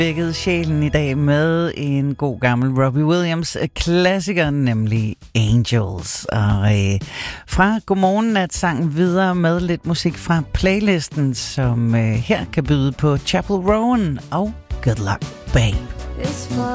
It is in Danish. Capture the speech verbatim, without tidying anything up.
vækkede sjælen i dag med en god gammel Robbie Williams klassiker, nemlig Angels. Og øh, fra Godmorgen at sang videre med lidt musik fra playlisten, som øh, her kan byde på Chapel Rowan og Good Luck Babe.